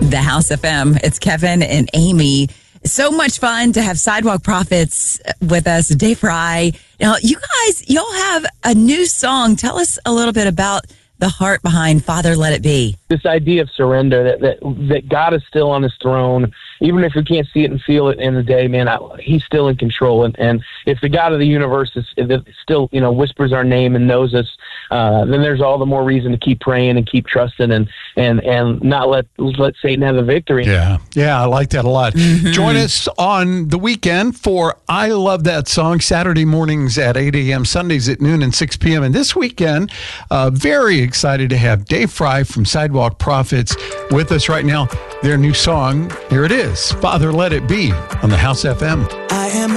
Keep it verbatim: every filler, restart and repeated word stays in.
The House F M. It's Kevin and Amy. So much fun to have Sidewalk Prophets with us. Dave Fry. Now, you guys, y'all have a new song. Tell us a little bit about the heart behind Father, Let It Be. This idea of surrender, that, that that God is still on his throne. Even if we can't see it and feel it in the day, man, I, he's still in control. And, and if the God of the universe is, is still, you know, whispers our name and knows us, uh, then there's all the more reason to keep praying and keep trusting and and, and not let let Satan have the victory. Yeah, yeah, I like that a lot. Mm-hmm. Join us on the weekend for I Love That Song, Saturday mornings at eight a.m., Sundays at noon and six p.m. And this weekend, uh, very excited to have Dave Fry from Sidewalk Prophets with us right now. Their new song, here it is, Father, Let It Be, on the House F M. I am